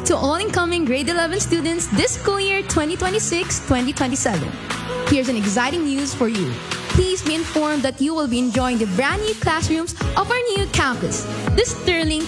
To all incoming grade 11 students this school year 2026-2027, here's an exciting news for you. Please be informed that you will be enjoying the brand new classrooms of our new campus. The Sterling